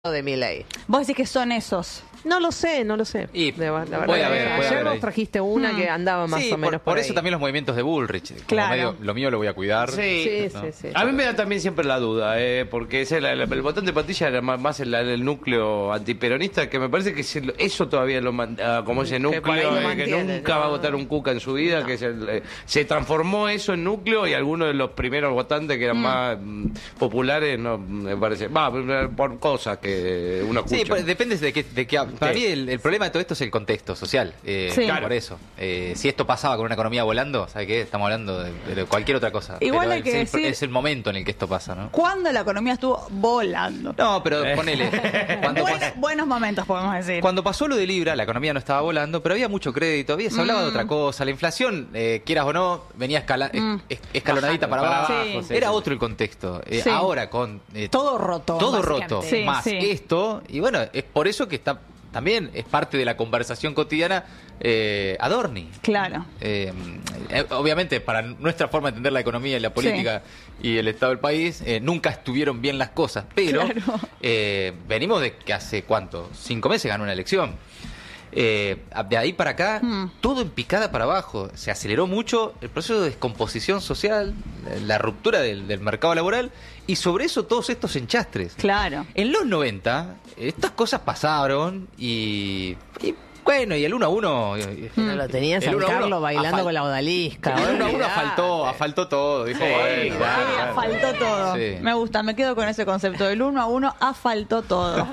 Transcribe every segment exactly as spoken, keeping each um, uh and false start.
de Milei. Vos decís que son esos. No lo sé, no lo sé. Y de, la verdad, voy a ver, voy a ayer ver nos ahí. trajiste una Hmm. que andaba más sí, o menos por, por, por ahí. eso también los movimientos de Bullrich. Como Claro. medio, lo mío lo voy a cuidar. Sí, Sí, ¿no? sí, sí. A mí me da también siempre la duda, eh, porque ese, la- la- el botón de patilla era más, más el, el núcleo antiperonista, que me parece que se lo- eso todavía lo man- ah, como ese Que por ahí núcleo lo eh, que mantiene, nunca ¿no? va a votar un Cuca en su vida, que es el, eh, se transformó eso en núcleo y algunos de los primeros votantes que eran más mm, populares, no me parece, va, por cosas que uno escucha. Sí, pues, depende de qué. De qué para mí el, el problema de todo esto es el contexto social. Eh, Sí. claro. Claro. Por eso. Eh, si esto pasaba con una economía volando, ¿sabe qué? Estamos hablando de, de cualquier otra cosa. Igual Pero hay que es, el, decir- es el momento en el que esto pasa, ¿no? ¿Cuándo la economía estuvo volando? No, pero ponele. Cuando, Buen- pas- buenos momentos, podemos decir. cuando pasó lo de Libra, la economía no estaba volando, pero había mucho crédito, había, se hablaba de otra cosa. La inflación, eh, quieras o no, venía escala- es- es- escalonadita para Para abajo. abajo, sí, Era sí. otro el contexto. Eh, Sí. Ahora con eh, Todo roto. todo básicamente. roto, Sí, más sí. esto, y bueno, es por eso que está también es parte de la conversación cotidiana eh, Adorni. Claro. Eh, eh, obviamente, para nuestra forma de entender la economía y la política y el estado del país, eh, nunca estuvieron bien las cosas, pero Claro. eh, venimos de que hace, ¿cuánto? Cinco meses ganó una elección. Eh, de ahí para acá, Hmm. todo en picada para abajo. Se aceleró mucho el proceso de descomposición social, la, la ruptura del, del mercado laboral, y sobre eso todos estos enchastres. Claro. En los noventa, estas cosas pasaron y, y bueno, y el uno a uno... No lo tenía el San uno a uno Carlos bailando afal- con la odalisca. El uno a uno olvidate. afaltó, afaltó todo. Dijo, bueno, claro. Sí, asfaltó todo. Sí. Me gusta, me quedo con ese concepto. Del uno a uno, asfaltó todo.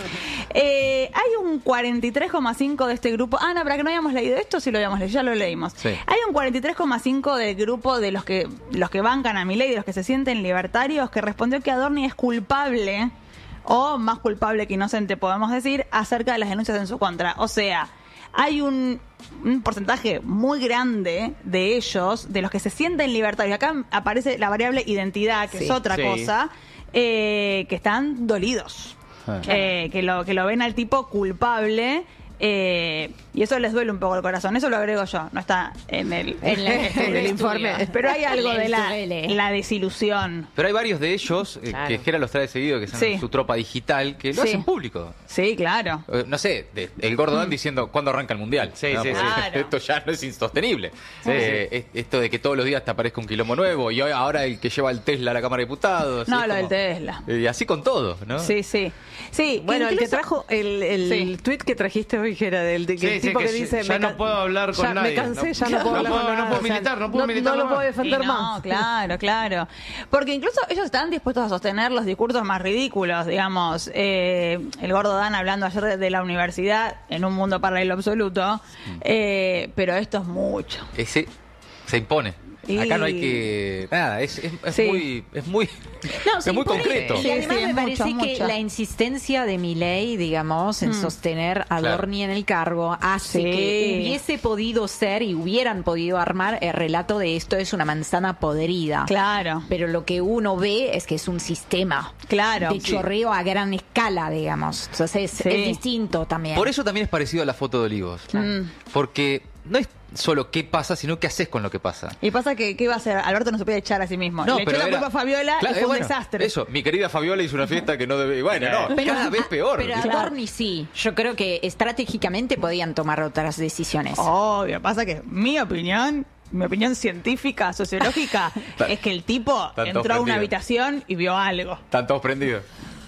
Eh, hay un cuarenta y tres coma cinco de este grupo. Ah, no, para que no hayamos leído esto, sí lo habíamos leído, ya lo leímos. Sí. Hay un cuarenta y tres coma cinco del grupo de los que los que bancan a Milei, de los que se sienten libertarios, que respondió que Adorni es culpable, o más culpable que inocente, podemos decir, acerca de las denuncias en su contra. O sea, hay un, un porcentaje muy grande de ellos, de los que se sienten libertarios. Acá aparece la variable identidad, que Sí. es otra Sí. cosa, eh, que están dolidos. Ah. Eh, que lo que lo ven al tipo culpable, eh, y eso les duele un poco el corazón. Eso lo agrego yo, no está en el, En la- en el informe. estudio. Pero hay algo Les de la, duele. la desilusión. Pero hay varios de ellos, eh, Claro. que Gera los trae seguido, que son Sí. su tropa digital, que lo Sí. hacen público. Sí, claro. Eh, No sé, de- el gordo Dan diciendo cuándo arranca el mundial. Sí, ¿no? sí, Porque Claro. esto ya no es insostenible. Eh, es- esto de que todos los días te aparezca un quilombo nuevo y hoy- ahora el que lleva el Tesla a la Cámara de Diputados. No, es lo como- del Tesla. Eh, Y así con todo, ¿no? Sí, sí. Sí, Bueno, el que incluso- trajo el, el Sí. tweet que trajiste hoy, que era del de, que Sí, el sí, tipo que que ya- dice ya me no can- puedo hablar con ya nadie. Me cansé, No- ya no no puedo hablar puedo- con no nadie. puedo O sea, militar, no puedo militar No lo más. puedo defender Y no, más. claro, claro. Porque incluso ellos están dispuestos a sostener los discursos más ridículos, digamos. Eh, el gordo Dan hablando ayer de, de la universidad en un mundo paralelo absoluto. Eh, pero esto es mucho. Ese se impone. Y- Acá no hay que. Nada, es, es, es Sí. muy. Es muy, No, se es muy impone, concreto. Y Sí, además sí, es me parece mucho, que mucho. la insistencia de Milei, digamos, en Mm. sostener a Adorni en el cargo, hace Sí. que hubiese podido ser y hubieran podido armar el relato de esto es una manzana podrida. Claro, Pero lo que uno ve es que es un sistema claro. de chorreo a gran escala, digamos. Entonces Sí. es distinto también. Por eso también es parecido a la foto de Olivos. Mm. Porque no es solo qué pasa, sino qué haces con lo que pasa. Y pasa que, ¿qué iba a hacer? Alberto no se puede echar a sí mismo. Le echó la era- culpa a Fabiola Claro, y fue eh, un bueno, desastre. Eso, mi querida Fabiola hizo una fiesta que no debe. Bueno, no, cada vez peor. Pero Claro. Adorni sí. Yo creo que estratégicamente podían tomar otras decisiones. Obvio, pasa que mi opinión, mi opinión científica, sociológica, Ta- es que el tipo Tanto entró a una prendido. habitación y vio algo. Están todos prendidos.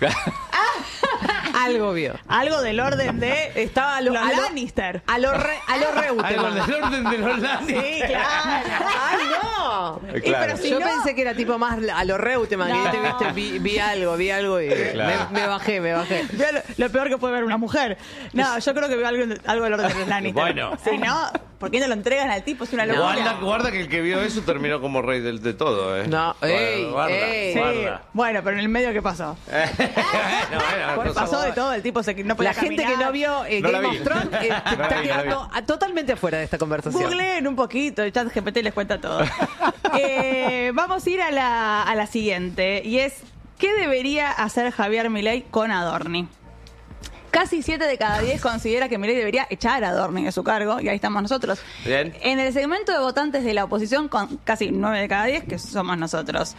Algo vio. Algo del orden de Estaba a lo, los a lo- Lannister. a lo re, a lo Reutemann. Algo del orden de los Lannister. Sí, claro. ¡Ay, no! Eh, claro. pero si Yo no- pensé que era tipo más a lo Reutemann, que No. viste, viste, vi, vi algo, vi algo y Claro. me, me bajé, me bajé. Vio Lo, lo peor que puede ver una mujer. No, yo creo que vio algo, algo del orden de los Lannister. Bueno. Si no, ¿por qué no lo entregan al tipo? Es una locura. Guarda, guarda que el que vio eso terminó como rey del, de todo, ¿eh? No, Guarda, ey, guarda, ey. Sí. guarda. Bueno, pero en el medio, ¿qué pasó? Bueno, bueno, Pues cosa- pasó de todo, el tipo se, no podía La gente que caminar. no vio eh, No la Game vi. of Thrones eh, No la está vi, no la quedando a- totalmente afuera de esta conversación. Googleen un poquito, el chat G P T les cuenta todo. Eh, vamos a ir a la, a la siguiente, y es, ¿qué debería hacer Javier Milei con Adorni? Casi siete de cada diez considera que Milei debería echar a Adorni de su cargo, y ahí estamos nosotros. Bien. En el segmento de votantes de la oposición, con casi nueve de cada diez, que somos nosotros.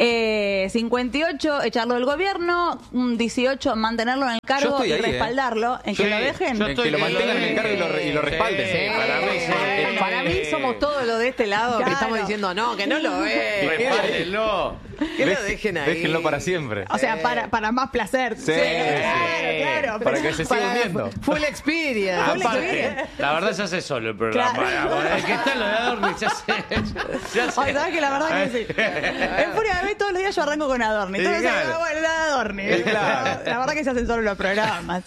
Eh, cincuenta y ocho, echarlo del gobierno, un dieciocho, mantenerlo en el cargo Yo estoy y ahí, ¿eh? respaldarlo, en Sí, que lo dejen. yo En estoy que lo que mantengan lo en el cargo y lo, re- y lo Sí, respalden. sí, para mí sí. Eh, Para mí somos todos los de este lado Claro. que estamos diciendo, no, que no lo ve. Respáldenlo. Que lo dejen ahí. Déjenlo para siempre. O sea, para, para más placer. Sí, claro, claro. Para pero- que se siga Para- hundiendo. Full experience. Full Aparte, experience. la verdad se hace solo el programa. Claro. El que está en lo de Adorni se hace. Se hace. Ay, ¿sabes que la verdad que sí? En Furia Bebé todos los días yo arranco con Adorni. Todos los días, claro. bueno, la de Adorni. claro. La verdad que se hacen solo los programas.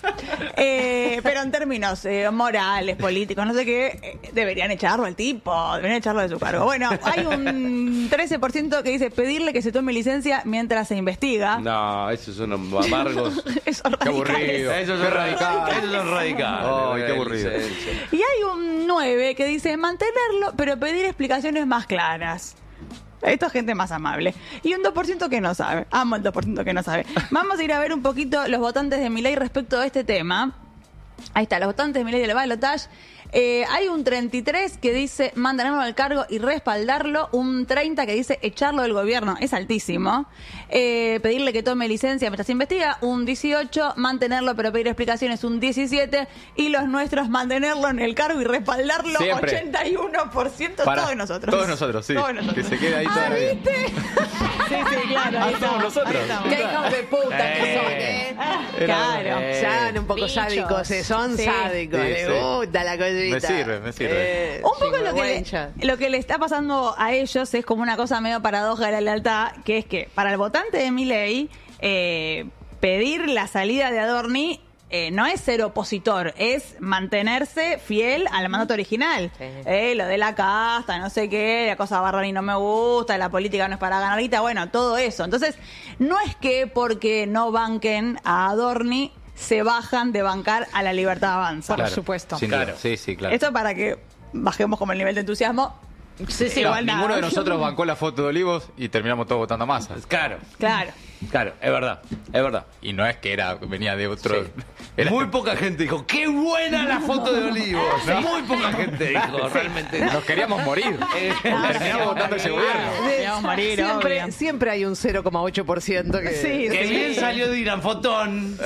Eh, pero en términos eh, morales, políticos, no sé qué, eh, deberían echarlo al tipo, deberían echarlo de su cargo. Bueno, hay un trece por ciento que dice pedirle que se tome licencia mientras se investiga. No, esos son unos amargos. Eso es Qué aburrido. Esos Qué son radical. radicales. Esos son radicales. Ay, qué aburrido. Y hay un nueve que dice mantenerlo, pero pedir explicaciones más claras. Esto es gente más amable. Y un dos por ciento que no sabe. Amo el dos por ciento que no sabe. Vamos a ir a ver un poquito los votantes de Milei respecto a este tema. Ahí está, los votantes de Milei del balotaje. Eh, hay un treinta y tres que dice mantenerlo al cargo y respaldarlo, un treinta que dice echarlo del gobierno, es altísimo. Eh, pedirle que tome licencia mientras se investiga, un dieciocho, mantenerlo pero pedir explicaciones, un diecisiete, y los nuestros mantenerlo en el cargo y respaldarlo, Siempre. ochenta y uno por ciento, Para- todos nosotros. Todos nosotros, sí. Todos nosotros. Que se quede ahí Ah, toda la vida. ¿viste? Sí, sí, claro. Ah, ahí somos estamos, nosotros. ahí estamos. Qué hijos de puta que son, ¿eh? Claro. Sean un poco Bichos. sádicos, eh, son Sí. sádicos. Sí, Les sí. gusta la cosita. Me sirve, me sirve. Eh, Un poco lo que, sinvergüenza. le, lo que le está pasando a ellos es como una cosa medio paradoja de la lealtad, que es que para el votante de Milei, eh, pedir la salida de Adorni eh, no es ser opositor, es mantenerse fiel al mandato original. Sí. Eh, lo de la casta, no sé qué, la cosa Barrani no me gusta, la política no es para ganar guita, bueno, todo eso. Entonces, no es que porque no banquen a Adorni se bajan de bancar a la Libertad Avanza. Por supuesto. Sin duda. Claro. Sí, sí, claro. Esto para que bajemos como el nivel de entusiasmo. Sí, sí. No, igual nada. ninguno de nosotros bancó la foto de Olivos y terminamos todos votando a Massa. Claro, Claro. claro, es verdad, es verdad. Y no es que era venía de otro. Sí. Era- Muy poca gente dijo, qué buena la foto de Olivos. Muy poca gente dijo, realmente. Nos queríamos morir. Terminamos votando ese gobierno. De- Vamos a morir, siempre, obvio. siempre hay un cero coma ocho por ciento que... Sí, Que sí. bien salió Dylan Fotón.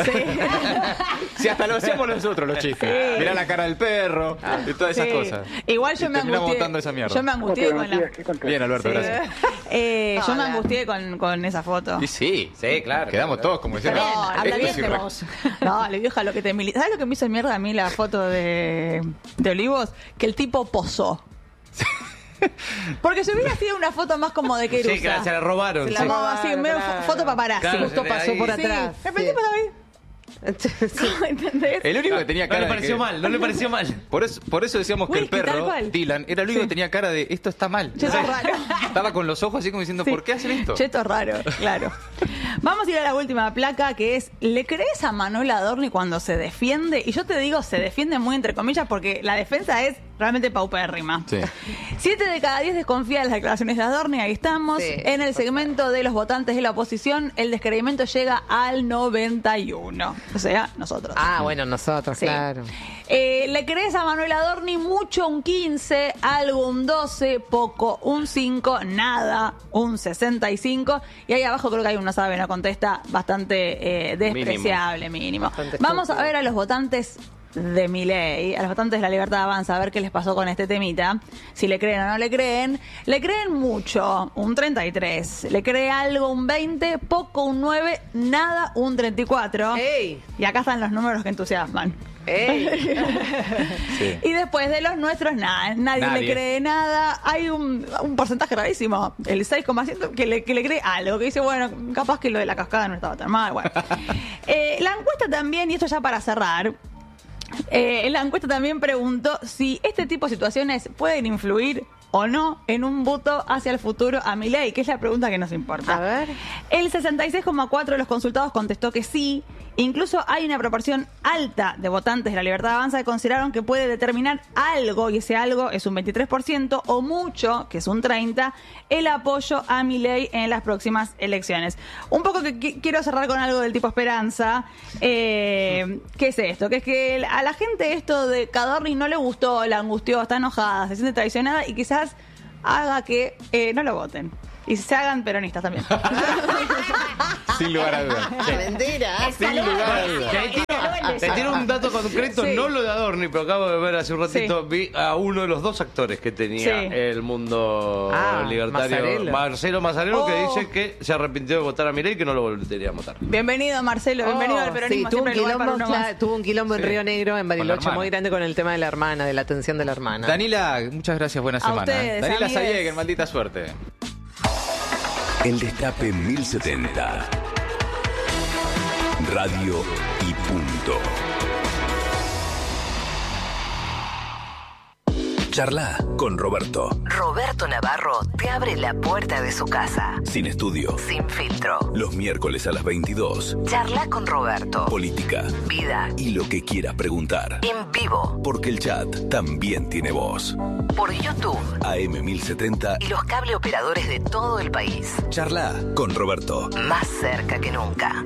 Si hasta lo hacemos nosotros los chistes. Mirá la cara del perro y todas esas Sí. cosas. Igual yo Y me terminamos angustié. votando esa mierda. Yo me angustié con la. Bien, Alberto, Sí. gracias. Eh, yo me Hola. angustié con, con esa foto. Y sí, Sí, claro. Quedamos claro. todos como diciendo. Bien, "No, habla esto bien es de irre-". vos. No, le vieja lo que te mili- ¿Sabes lo que me hizo mierda a mí la foto de, de Olivos? Que el tipo posó. Porque si hubiera sido una foto más como de Querusa. Sí, que se la robaron. Se la sí. no, así, Claro, medio claro. foto paparazzi. Claro, Justo se le pasó ahí. por Sí, atrás. de repente pasó ahí. Sí. ¿Entendés? El único que tenía No cara le de pareció que- mal, no le pareció mal. Por eso, por eso decíamos que el Whisky, tal perro, cual. Dylan, era el único Sí. que tenía cara de esto está mal. Che, esto es raro. Estaba con los ojos así como diciendo, Sí. ¿por qué hacen esto? Che, esto es raro, claro. Vamos a ir a la última placa, que es, ¿le crees a Manuel Adorni cuando se defiende? Y yo te digo, se defiende muy entre comillas porque la defensa es realmente paupérrima. Sí. Siete de cada diez desconfía de las declaraciones de Adorni, ahí estamos. Sí, en el segmento de los votantes de la oposición, el descreimiento llega al noventa y uno. O sea, nosotros. Ah, bueno, nosotros, Sí. claro. Eh, ¿Le crees a Manuel Adorni? Mucho, un quince, algo, un doce, poco, un cinco, nada, un sesenta y cinco. Y ahí abajo creo que hay un no sabe, no contesta, bastante eh, despreciable, mínimo. Bastante Vamos a estúpido. ver a los votantes de Milei, a los votantes de la Libertad Avanza, a ver qué les pasó con este temita. Si le creen o no le creen. Le creen mucho, un treinta y tres. Le cree algo, un veinte, poco, un nueve, nada, un treinta y cuatro. ¡Ey! Y acá están los números que entusiasman. ¡Ey! Sí. Y después de los nuestros, nada, nadie, Nadie. le cree nada. Hay un, un porcentaje rarísimo, el seis coma siete, que le, que le cree algo, que dice, bueno, capaz que lo de la cascada no estaba tan mal. Bueno. Eh, la encuesta también, y esto ya para cerrar, eh, la encuesta también preguntó si este tipo de situaciones pueden influir o no en un voto hacia el futuro a Milei, que es la pregunta que nos importa. A ver. El sesenta y seis coma cuatro de los consultados contestó que sí, Incluso hay una proporción alta de votantes de La Libertad Avanza que consideraron que puede determinar algo, y ese algo es un veintitrés por ciento, o mucho, que es un treinta por ciento, el apoyo a Milei en las próximas elecciones. Un poco que, que quiero cerrar con algo del tipo esperanza. Eh, ¿Qué es esto? Que es que a la gente esto de Cadorni no le gustó, la angustió, está enojada, se siente traicionada y quizás haga que eh, no lo voten. Y se hagan peronistas también. Sin lugar a dudas. Sí. Mentira. Sin lugar a dudas. Te tiro, te tiro un dato concreto, Sí. no lo de Adorni, pero acabo de ver hace un ratito, Sí. vi a uno de los dos actores que tenía Sí. el mundo Ah, libertario, Mazzarello. Marcelo Mazzarello, que Oh. dice que se arrepintió de votar a Milei y que no lo volvería a votar. Bienvenido, Marcelo, bienvenido al Sí, peronismo. tuvo un, siempre hay lugar para quilombo, uno más. cla- tuvo un quilombo en Sí. Río Negro, en Con la Bariloche, hermana. muy grande con el tema de la hermana, de la atención de la hermana. Daniela, muchas gracias, buena A semana. ustedes, Daniela amigues. Sayeguen, maldita suerte. El Destape mil setenta. Radio y punto. Charla con Roberto. Roberto Navarro te abre la puerta de su casa. Sin estudio. Sin filtro. Los miércoles a las veintidós. Charla con Roberto. Política. Vida. Y lo que quieras preguntar. En vivo. Porque el chat también tiene voz. Por YouTube. A M mil setenta. Y los cable operadores de todo el país. Charla con Roberto. Más cerca que nunca.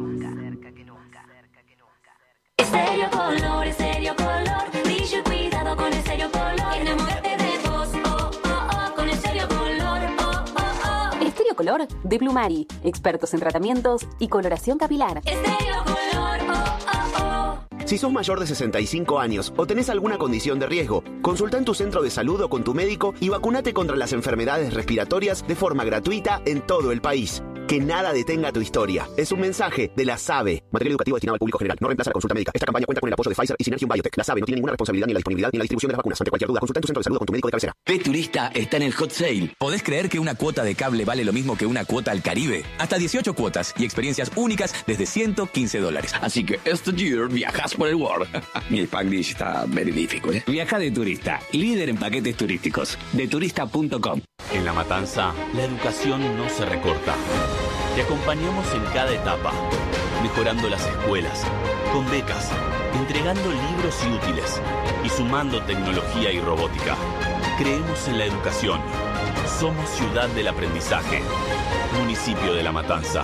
Estéreo color, estéreo color, brillo y cuidado con estéreo color. Enamórate de vos, oh, oh, oh, con estéreo color, oh, oh, oh. Estéreo Color de Plumari, expertos en tratamientos y coloración capilar. Estéreo color, oh, oh, oh. Si sos mayor de sesenta y cinco años o tenés alguna condición de riesgo, consulta en tu centro de salud o con tu médico y vacunate contra las enfermedades respiratorias de forma gratuita en todo el país. Que nada detenga tu historia. Es un mensaje de la SABE. Material educativo destinado al público general. No reemplaza la consulta médica. Esta campaña cuenta con el apoyo de Pfizer y Synergium Biotech. La SABE no tiene ninguna responsabilidad ni en la disponibilidad ni en la distribución de las vacunas. Ante cualquier duda, consulta en tu centro de salud o con tu médico de cabecera. P Turista está en el hot sale. ¿Podés creer que una cuota de cable vale lo mismo que una cuota al Caribe? Hasta dieciocho cuotas y experiencias únicas desde ciento quince dólares. Así que este year viajas por el world. Mi Spanglish está very difficult, ¿eh? Viaja de Turista, líder en paquetes turísticos. de turista punto com. En La Matanza, la educación no se recorta. Te acompañamos en cada etapa, mejorando las escuelas, con becas, entregando libros y útiles y sumando tecnología y robótica. Creemos en la educación. Somos ciudad del aprendizaje. Municipio de La Matanza.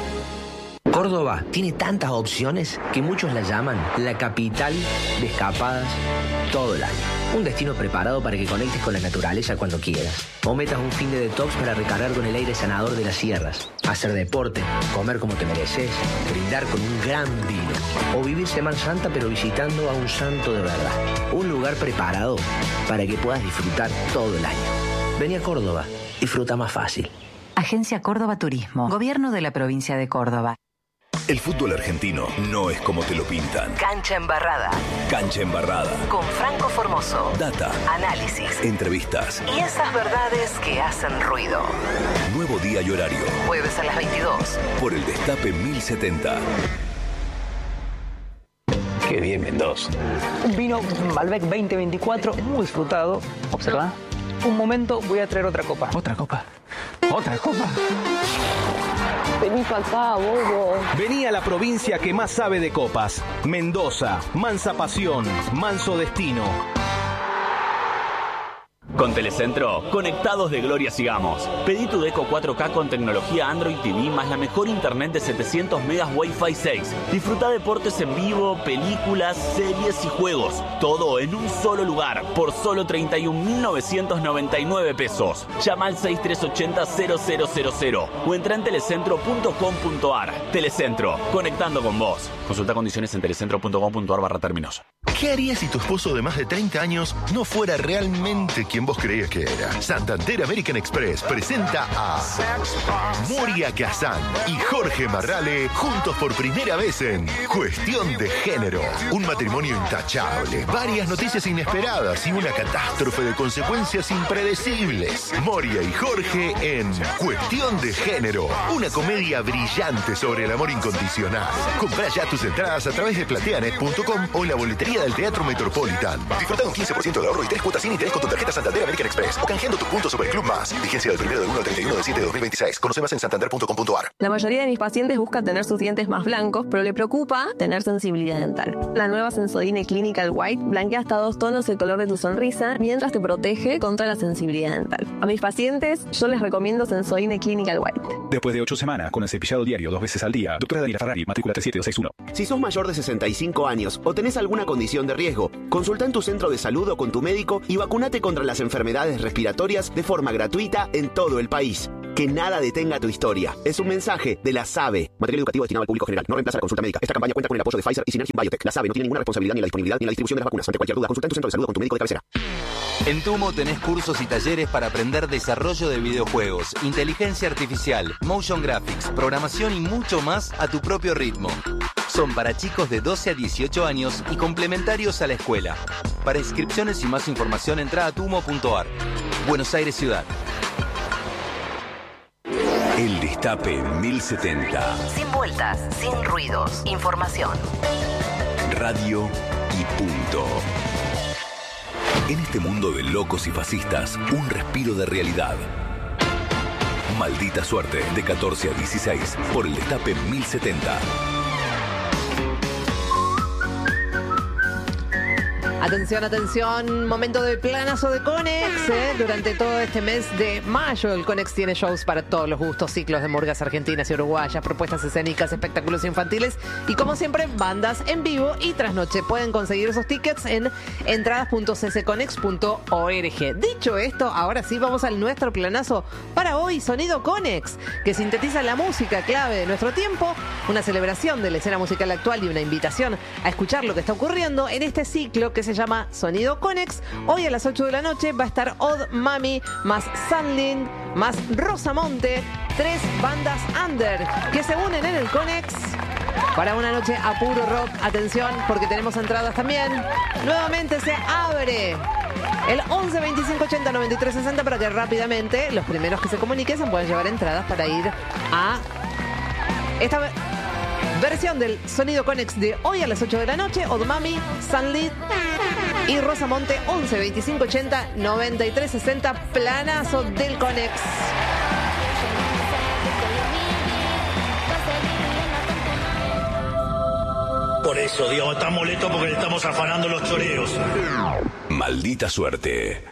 Córdoba tiene tantas opciones que muchos la llaman la capital de escapadas todo el año. Un destino preparado para que conectes con la naturaleza cuando quieras. O metas un fin de detox para recargar con el aire sanador de las sierras. Hacer deporte, comer como te mereces, brindar con un gran vino. O vivir Semana Santa pero visitando a un santo de verdad. Un lugar preparado para que puedas disfrutar todo el año. Vení a Córdoba, disfruta más fácil. Agencia Córdoba Turismo, Gobierno de la Provincia de Córdoba. El fútbol argentino no es como te lo pintan. Cancha embarrada. Cancha embarrada. Con Franco Formoso. Data. Análisis. Entrevistas. Y esas verdades que hacen ruido. Nuevo día y horario. Jueves a las veintidós. Por el Destape mil setenta. Qué bien, Mendoza. Un vino Malbec veinte veinticuatro, muy disfrutado. Observa. Un momento, voy a traer otra copa. ¿Otra copa? ¿Otra copa? Vení para acá, bobo. Vení a la provincia que más sabe de copas. Mendoza, mansa pasión, manso destino. Con Telecentro, conectados de gloria sigamos. Pedí tu Deco cuatro K con tecnología Android T V más la mejor internet de setecientos megas Wi-Fi seis. Disfruta deportes en vivo, películas, series y juegos. Todo en un solo lugar, por solo treinta y un mil novecientos noventa y nueve pesos. Llama al seis tres ocho cero cero cero cero cero o entra en telecentro punto com punto ar. Telecentro, conectando con vos. Consulta condiciones en telecentro punto com punto ar barra términos. ¿Qué harías si tu esposo de más de treinta años no fuera realmente quien vos creías que era? Santander American Express presenta a Moria Kazan y Jorge Marrale juntos por primera vez en Cuestión de Género. Un matrimonio intachable, varias noticias inesperadas y una catástrofe de consecuencias impredecibles. Moria y Jorge en Cuestión de Género, una comedia brillante sobre el amor incondicional. Comprá ya tus entradas a través de plateanet punto com o en la boletería del Teatro Metropolitan. Disfruta un quince por ciento de ahorro y tres cuotas sin interés con tu tarjeta Santander Santander American Express o canjeando tu punto Superclub Más. Vigencia del primero del uno al treinta y uno de siete de dos mil veintiséis. Conoce más en santander punto com punto a r. La mayoría de mis pacientes buscan tener sus dientes más blancos, pero le preocupa tener sensibilidad dental. La nueva Sensodyne Clinical White blanquea hasta dos tonos el color de tu sonrisa mientras te protege contra la sensibilidad dental. A mis pacientes yo les recomiendo Sensodyne Clinical White. Después de ocho semanas con el cepillado diario dos veces al día, doctora Daniela Ferrari, matrícula tres siete dos seis uno. Si sos mayor de sesenta y cinco años o tenés alguna condición de riesgo, consulta en tu centro de salud o con tu médico y vacunate contra las enfermedades respiratorias de forma gratuita en todo el país. Que nada detenga tu historia. Es un mensaje de la SABE. Material educativo destinado al público general. No reemplaza la consulta médica. Esta campaña cuenta con el apoyo de Pfizer y Synergy Biotech. La SABE no tiene ninguna responsabilidad ni en la disponibilidad ni en la distribución de las vacunas. Ante cualquier duda, consulta en tu centro de salud o con tu médico de cabecera. En Tumo tenés cursos y talleres para aprender desarrollo de videojuegos, inteligencia artificial, motion graphics, programación y mucho más a tu propio ritmo. Son para chicos de doce a dieciocho años y complementarios a la escuela. Para inscripciones y más información entra a tumo punto a r. Buenos Aires Ciudad. El Destape mil setenta. Sin vueltas, sin ruidos. Información. Radio y punto. En este mundo de locos y fascistas, un respiro de realidad. Maldita suerte, de catorce a dieciséis, por el Destape mil setenta. Atención, atención, momento de planazo de Conex. ¿eh? Durante todo este mes de mayo, el Conex tiene shows para todos los gustos, ciclos de murgas argentinas y uruguayas, propuestas escénicas, espectáculos infantiles y, como siempre, bandas en vivo y trasnoche. Pueden conseguir esos tickets en entradas punto c c conex punto org. Dicho esto, ahora sí vamos al nuestro planazo para hoy, Sonido Conex, que sintetiza la música clave de nuestro tiempo, una celebración de la escena musical actual y una invitación a escuchar lo que está ocurriendo en este ciclo que se llama Sonido Conex. Hoy a las ocho de la noche va a estar Odd Mami, más Sandlin, más Rosamonte, tres bandas under que se unen en el Conex para una noche a puro rock. Atención, porque tenemos entradas también. Nuevamente se abre el once veinticinco ochenta noventa y tres sesenta para que rápidamente los primeros que se comuniquen se puedan llevar entradas para ir a esta versión del Sonido Conex de hoy a las ocho de la noche. Odd Mami, Sunlit y Rosamonte, once veinticinco ochenta noventa y tres sesenta, planazo del Conex. Por eso, Diego, está molesto porque le estamos afanando los choreos. Maldita suerte.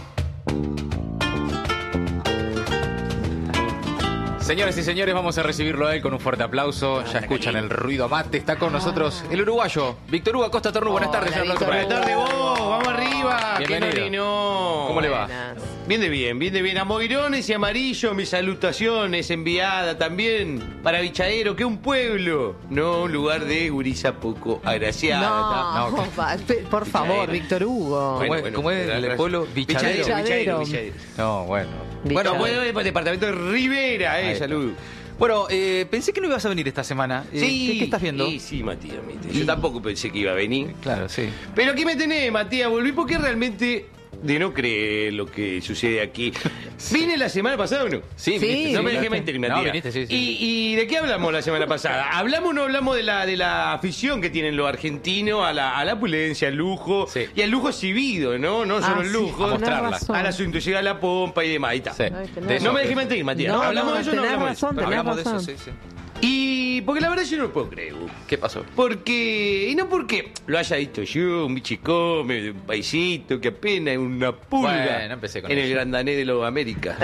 Señoras y señores, vamos a recibirlo a él con un fuerte aplauso. Ya escuchan el ruido mate. Está con nosotros el uruguayo, Víctor Hugo Acosta Tornu. Buenas tardes. Buenas tardes, vos. Vamos arriba. Bienvenido. ¿Cómo le va? Bien de bien, bien de bien. A Moirones y Amarillo, mis salutaciones enviada también para Bichadero, que es un pueblo, no un lugar de gurisa poco agraciada. No, no, por favor, Víctor Hugo. Bueno, bueno, ¿cómo es el pueblo? Bichadero. Bichadero. Bichadero. No, bueno. Bueno, bueno, el departamento de Rivera, eh, salud. Bueno, eh, pensé que no ibas a venir esta semana. Eh, Sí, ¿qué, qué estás viendo? Sí, sí, Matías. Yo y... tampoco pensé que iba a venir. Claro, sí. Pero aquí me tenés, Matías. Volví porque realmente de no creer lo que sucede aquí. ¿Vine la semana pasada o no? Sí, sí viniste, no sí, me dejé viniste. mentir, No, Matías. viniste, sí, sí. ¿Y, ¿Y de qué hablamos la semana pasada? ¿Hablamos o no hablamos de la, de la afición que tienen los argentinos a la, a la opulencia, al lujo Sí. y al lujo exhibido, ¿no? No solo Ah, el sí, lujo, a mostrarla. al asunto, llega la pompa y demás. Ahí está. Sí. Ay, tenés De eso. No me dejé mentir, Matías. No, ¿Hablamos no, de eso o no tenés hablamos razón, de eso? tenés Hablamos de eso, razón. sí, sí. Y porque la verdad yo no lo puedo creer, Hugo. ¿Qué pasó? Porque, y no porque lo haya visto yo, un bichicome, un paisito que apenas es una pulga Bueno, empecé con en eso. el Grandané de los Américas.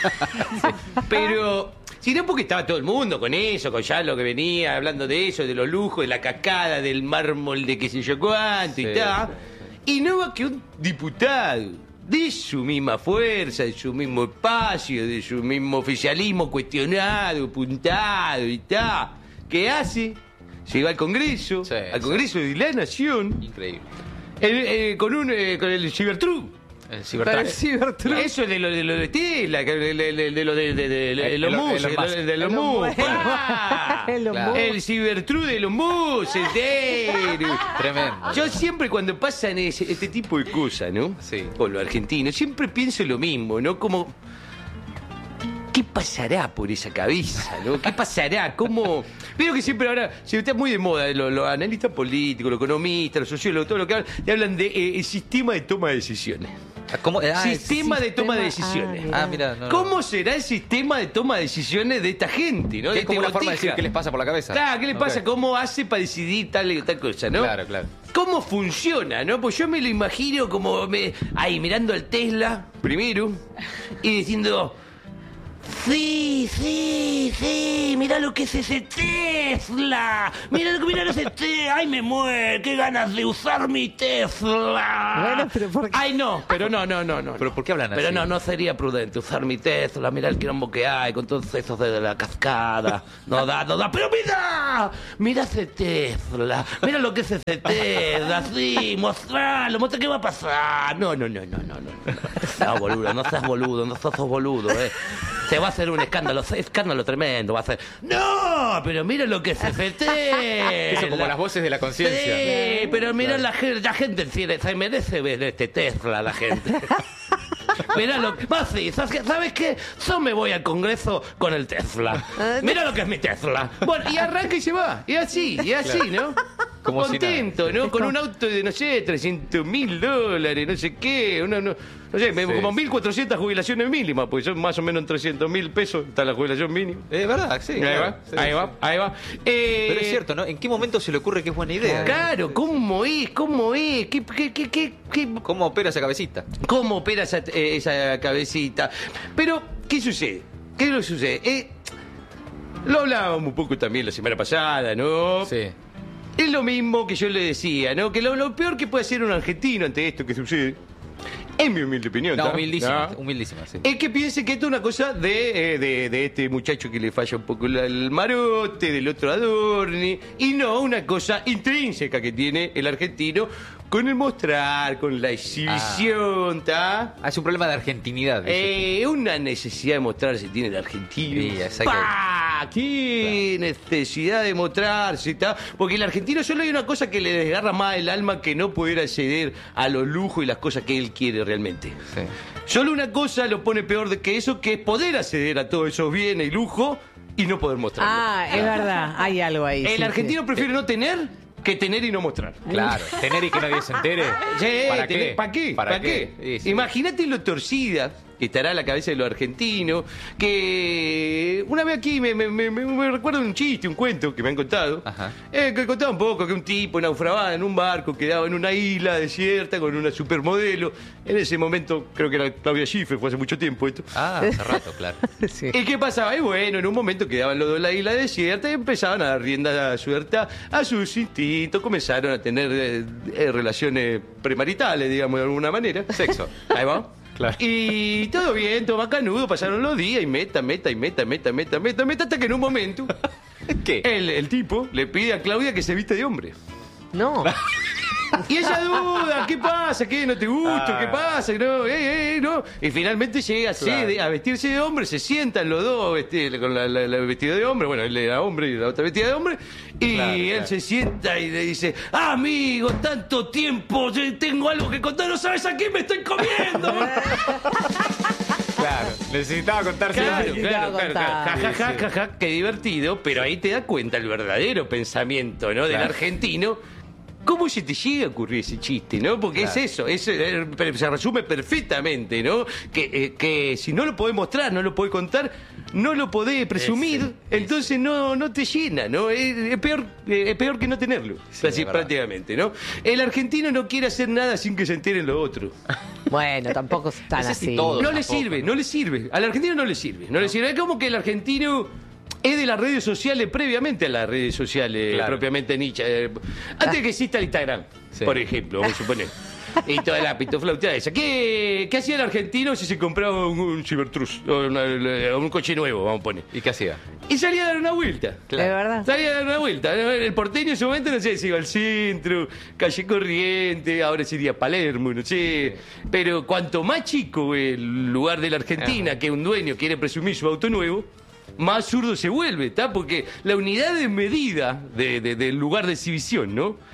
Sí. Pero, sino porque estaba todo el mundo con eso, con ya lo que venía, hablando de eso, de los lujos, de la cascada, del mármol, de qué sé yo cuánto Sí, y tal. Y no va que un diputado de su misma fuerza, de su mismo espacio, de su mismo oficialismo cuestionado, puntado y tal, ¿qué hace? Llega al Congreso, Sí, al sí. Congreso de la Nación, Increíble. el- eh, con un eh, con el Cybertruck. El El Cybertruck. Cybertruck. Eso es de lo de, lo de Tesla, que de, de, de, de lo de, de, de, de los Elon- Musk, Elon de, Musk. de, de los Elon Musk. Musk. ¡Ah! Elon Claro. Musk. El Cybertruck de los Musk, entero. Tremendo. Yo siempre cuando pasan ese- este tipo de cosas, ¿no? Sí. Con los argentinos, siempre pienso lo mismo, ¿no? Como, ¿qué pasará por esa cabeza, no? ¿Qué pasará? ¿Cómo? Veo que siempre ahora se está muy de moda los, los analistas políticos, los economistas, los sociólogos, todo lo que hablan, y hablan de eh, el sistema de toma de decisiones. ¿Cómo? Ah, sistema de toma de sistema- decisiones. ah, Ah, mira. No, no. ¿Cómo será el sistema de toma de decisiones de esta gente, no? Que De es como este una forma de decir botija. qué les pasa por la cabeza. Claro, ¿qué le Ok. pasa? ¿Cómo hace para decidir tal y tal cosa, no? Claro, claro. ¿Cómo funciona, no? Pues yo me lo imagino como me, ahí mirando al Tesla primero y diciendo, sí, sí, sí, mirá lo que es ese Tesla, mirá lo que mirá ese Tesla, ay me muero, qué ganas de usar mi Tesla. Bueno, pero ¿por qué? Ay no, pero no, no, no, no. ¿Pero por qué hablan Pero así? no, no sería prudente usar mi Tesla, mirá el quilombo que hay con todos esos de la cascada. No da, no da, pero mira, mira ese Tesla, mira lo que es ese Tesla, sí, mostralo, muestra qué va a pasar. No, no, no, no, no, no. No seas boludo, no seas boludo, no sos boludo, eh. Se va a hacer un escándalo, escándalo tremendo, va a ser. No, pero mira lo que es ese Tesla. Eso como las voces de la conciencia. Sí, pero mira Claro. la gente, la gente tiene- se merece ver este Tesla, la gente. Mirá lo que. Va, sí, ¿sabes qué? ¿Sabes qué? Yo me voy al Congreso con el Tesla. Mira lo que es mi Tesla. Bueno, y arranca y se va. Y así, y así, ¿no? Como si Contento, ¿no? Con un auto de, no sé, trescientos mil dólares, no sé qué. Una, no, no sé, me- Sí. como mil cuatrocientas jubilaciones mínimas, pues son más o menos en trescientos mil pesos está la jubilación mínima. Es verdad, sí. Ahí claro. va, Sí, ahí sí. va, ahí va. Eh, Pero es cierto, ¿no? ¿En qué momento se le ocurre que es buena idea? Claro, ¿cómo es? ¿Cómo es? ¿Qué, qué, qué, qué, qué- ¿Cómo opera esa cabecita? cómo opera esa, eh, esa cabecita? Pero, ¿qué sucede? ¿Qué es lo que sucede? Eh, lo hablábamos un poco también la semana pasada, ¿no? Sí. Es lo mismo que yo le decía, ¿no? Que lo, lo peor que puede hacer un argentino ante esto que sucede, en mi humilde opinión, No, ¿tá? humildísima, ¿tá? humildísima, sí. Es que piense que esto es una cosa de, eh, de, de este muchacho que le falla un poco la- el marote, del otro Adorni, y no una cosa intrínseca que tiene el argentino con el mostrar, con la exhibición, ¿está? Ah, es un problema de argentinidad. dice. Eh, una necesidad de mostrar si tiene el argentino. Sí, exacto. ¡Pah! ¿Qué necesidad de mostrarse? ¿Está? Porque el argentino solo hay una cosa que le desgarra más el alma que no poder acceder a los lujos y las cosas que él quiere realmente. Sí. Solo una cosa lo pone peor de que eso, que es poder acceder a todos esos bienes y lujo y no poder mostrarlo. Ah, es verdad, hay algo ahí. El sí, argentino sí. prefiere no tener que tener y no mostrar. Claro, tener y que nadie se entere. Sí, ¿Para qué? ¿Para qué? ¿Para ¿Para qué? qué? Sí, sí. Imagínate lo torcida que estará la cabeza de los argentinos, que una vez aquí me, me, me, me- me recuerdo un chiste, un cuento que me han contado, Ajá. eh, que contaba un poco que un tipo naufragaba en un barco, quedaba en una isla desierta con una supermodelo. En ese momento, creo que era Claudia Schiffer, fue hace mucho tiempo esto. Ah, hace rato, claro. Sí. ¿Y qué pasaba? Y bueno, en un momento quedaban los dos en la isla desierta y empezaban a dar rienda suelta a sus instintos, comenzaron a tener eh, eh, relaciones premaritales, digamos, de alguna manera. Sexo. Ahí va. Claro. Y todo bien, todo bacanudo, pasaron los días y meta, meta, y meta, meta, meta, meta, meta, hasta que en un momento ¿Qué? el, el tipo le pide a Claudia que se viste de hombre. No. Y ella duda, ¿qué pasa? ¿Qué? ¿No te gusta? Ah. ¿Qué pasa? No, eh, eh, no. Y finalmente llega Claro. cede a vestirse de hombre, se sientan los dos vesti- con la, la- la vestida de hombre, bueno, él era hombre y la otra vestida de hombre, y Claro, él claro. se sienta y le dice, ah, amigo, tanto tiempo, yo tengo algo que contar, no sabes a quién me estoy comiendo. Claro, necesitaba contarse. Claro, Sí, claro, te va a claro, claro. contar. Ja, ja, ja, Sí, ja, ja, qué divertido, pero ahí te das cuenta el verdadero pensamiento, ¿no? Del Claro. argentino. ¿Cómo se te llega a ocurrir ese chiste, no? Porque Claro. es eso, es, eh, pero se resume perfectamente, ¿no? Que, eh, que si no lo podés mostrar, no lo podés contar, no lo podés presumir, Ese, entonces no, no te llena, ¿no? Es, es peor, eh, es peor que no tenerlo, Sí, así es verdad. prácticamente, ¿no? El argentino no quiere hacer nada sin que se enteren los otros. Bueno, tampoco es tan No sé si así. todo. No le tampoco. sirve, no le sirve. Al argentino no le sirve. No le sirve. Es como que el argentino es de las redes sociales previamente a las redes sociales Claro. propiamente Nietzsche. Eh, Antes de que exista el Instagram, Sí. por ejemplo, vamos a suponer. Y toda la pitoflauta esa. ¿Qué, ¿Qué hacía el argentino si se compraba un, un Cybertruck o una- un coche nuevo, vamos a poner? ¿Y qué hacía? Y salía a dar una vuelta. Claro. Es verdad. Salía a dar una vuelta. El porteño en su momento, no sé, se iba al centro, calle Corriente, ahora sería Palermo, no sé. Pero cuanto más chico el lugar de la Argentina, que un dueño quiere presumir su auto nuevo, más zurdo se vuelve, ¿está? Porque la unidad de medida de- de- del lugar de exhibición, ¿no?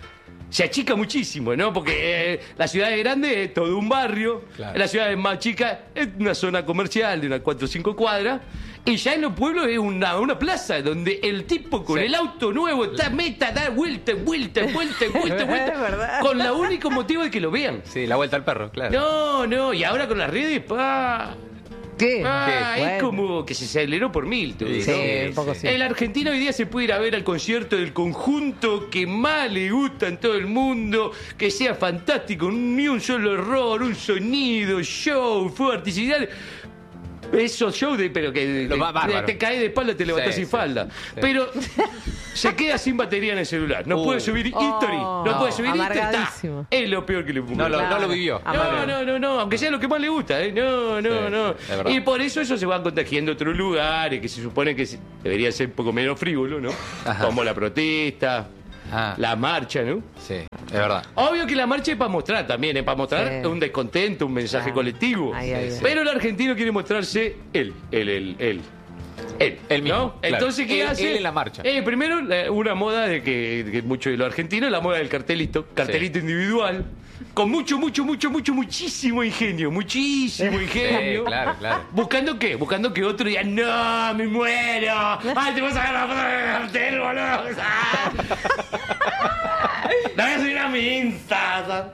se achica muchísimo, ¿no? Porque eh, la ciudad es grande, es todo un barrio. Claro. La ciudad es más chica, es una zona comercial de unas cuatro o cinco cuadras. Y ya en los pueblos es una, una plaza donde el tipo con Sí. el auto nuevo está meta, da vuelta, vuelta, vuelta, vuelta, Es vuelta. verdad. Con el único motivo de que lo vean. Sí, la vuelta al perro, claro. No, no, y ahora con las redes, pa. ¿Qué? Ah, ¿Qué? es Bueno. como que se aceleró por mil. todo, Sí, ¿no? Sí, un poco sí. El argentino hoy día se puede ir a ver al concierto del conjunto que más le gusta en todo el mundo, que sea fantástico, ni un solo error, un sonido, show, fuego artificial. Esos shows de, pero que Lo más te, bárbaro. te caes de espalda, te levantás Sí, sin sí, falda. sí. Pero se queda sin batería en el celular. No Uh. puede subir Oh, history. No, no, puede subir history. está. amargadísimo. Es lo peor que le pudo No, lo, pasar. no lo vivió. No, no, no, no, aunque sea lo que más le gusta, ¿eh? No, no, Sí, no. es verdad. Y por eso eso se va contagiando a otros lugares, que se supone que se- debería ser un poco menos frívolo, ¿no? Ajá. Como la protesta, Ah, la marcha, ¿no? sí, es verdad. Obvio que la marcha es para mostrar también, es para mostrar Sí. un descontento, un mensaje Claro. colectivo. Ahí, ahí, ahí. Pero el argentino quiere mostrarse él, él, él, él. Él, Él mismo, ¿no? claro. Entonces, ¿qué Él- hace? él en la marcha. Eh, primero, la- una moda de que, que muchos de los argentinos, la moda del cartelito, cartelito individual, con mucho, mucho, mucho, mucho, muchísimo ingenio, muchísimo ingenio. Sí, claro, claro. ¿Buscando qué? Buscando que otro diga, no, me muero. Ay, te vas a sacar la foto del cartel, boludo. Ah. La voy a subir a mi Insta.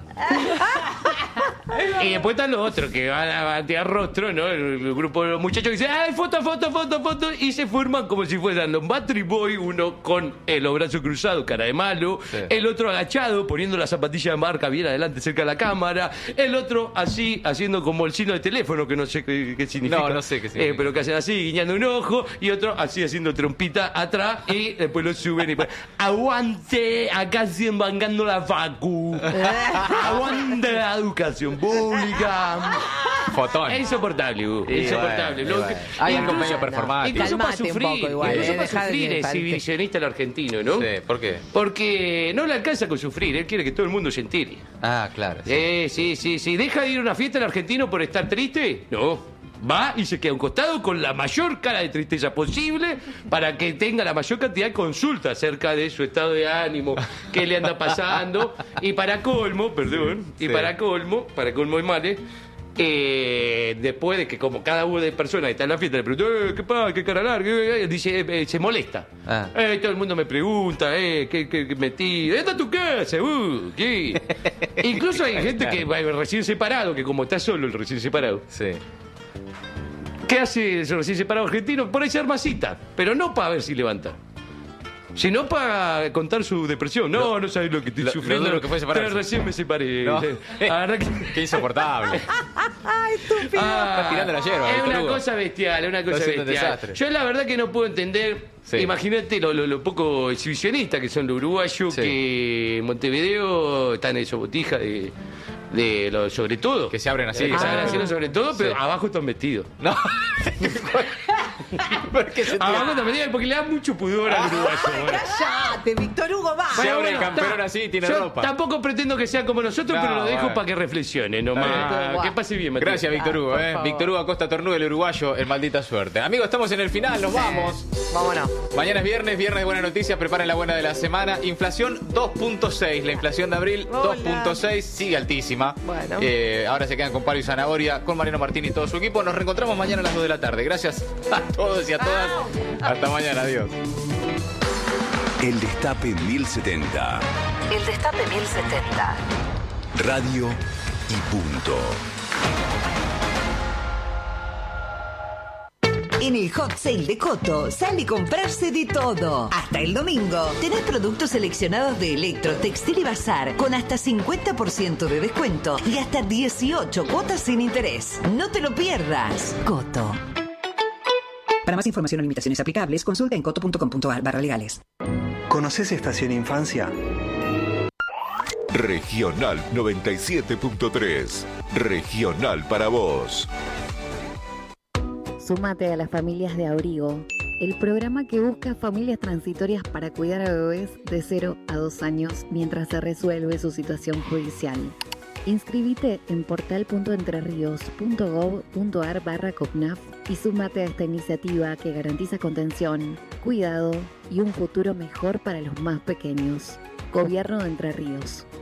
Y después están los otros que van a batear rostro, ¿no? El, el grupo de los muchachos que dicen, ¡ay, foto, foto, foto, foto! Y se forman como si fueran los Battery Boy, uno con eh, los brazos cruzados, cara de malo, Sí. el otro agachado, poniendo la zapatilla de marca bien adelante cerca de la cámara, el otro así, haciendo como el signo de teléfono, que no sé qué, qué significa. No, no sé qué significa. Eh, pero que hacen así, guiñando un ojo, y otro así haciendo trompita atrás, y después lo suben y ponen, ¡aguante! Acá siguen bancando la facu. ¡Aguante la educación pública! Fotón. Es insoportable, Hugo. Y insoportable. bueno, y Lo bueno. que- Hay algo incluso- medio performático. Incluso para Calmate un sufrir, poco igual, incluso eh, para dejá de- sufrir es parece- exhibicionista el argentino, ¿no? Sí, ¿por qué? Porque no le alcanza con sufrir, él quiere que todo el mundo se entere. Ah, claro. sí. Eh, sí, sí, sí. ¿Deja de ir a una fiesta el argentino por estar triste? No. Va y se queda a un costado con la mayor cara de tristeza posible para que tenga la mayor cantidad de consultas acerca de su estado de ánimo, qué le anda pasando. Y para colmo, perdón, y Sí. para colmo, para colmo de males, eh, después de que como cada una de personas está en la fiesta le pregunta, eh, ¿qué pasa? ¿Qué cara larga? Eh, eh, dice, eh, eh, se molesta. Ah. Eh, todo el mundo me pregunta, eh, ¿qué, qué, qué metí? ¿Esta es tu casa? Uh, ¿qué? Incluso hay gente que va recién separado, que como está solo el recién separado, Sí. ¿qué hace el recién separado argentino? Por ahí se arma cita, pero no para ver si levanta. Sino para contar su depresión. No, no sabes lo que estoy lo- sufriendo. lo duro que fue separarse. Pero recién me separé. No. La verdad que- Qué insoportable. ¡Ay, estúpido! Ah, Está tirando la hierba, Es Víctor una Hugo. cosa bestial, es una cosa Está haciendo un bestial. desastre. Yo la verdad que no puedo entender. Sí. Imagínate lo, lo, lo poco exhibicionistas que son los uruguayos, Sí. que en Montevideo están en su botija de, de los sobre todo. Que se abren así. Que se Ah. abren así los sobre todo, pero Sí. abajo están vestidos. No. ¿Por qué se Abajo están vestidos porque le da mucho pudor al uruguayo. bueno. ¡Cállate, Víctor Hugo, va! Se abre el bueno, camperón ta- así y tiene yo ropa. Tampoco pretendo que sea como nosotros, No, pero lo dejo bueno. para que reflexione nomás. Está bien. Que pase bien, Matías. Gracias, Víctor Ah, Hugo. por eh. favor. Víctor Hugo Acosta Tornudo, el uruguayo, el maldita suerte. Amigos, estamos en el final, nos vamos. Vámonos. Mañana es viernes, viernes de buenas noticias, preparen la buena de la semana. Inflación dos punto seis, la inflación de abril Hola. dos punto seis, sigue altísima. Bueno. Eh, ahora se quedan con Palo y Zanahoria, con Mariano Martín y todo su equipo. Nos reencontramos mañana a las dos de la tarde. Gracias a todos y a todas. Hasta mañana, adiós. El Destape mil setenta. El Destape mil setenta. Radio y punto. En el Hot Sale de Coto sale a comprarse de todo. Hasta el domingo tenés productos seleccionados de Electro, Textil y Bazar con hasta cincuenta por ciento de descuento y hasta dieciocho cuotas sin interés. No te lo pierdas. Coto. Para más información o limitaciones aplicables, consulta en coto punto com punto ar barra legales. ¿Conoces Estación Infancia? Regional noventa y siete punto tres. Regional para vos. Súmate a las familias de abrigo, el programa que busca familias transitorias para cuidar a bebés de cero a dos años mientras se resuelve su situación judicial. Inscribite en portal punto entrerríos punto gob punto ar barra copnaf y súmate a esta iniciativa que garantiza contención, cuidado y un futuro mejor para los más pequeños. Gobierno de Entre Ríos.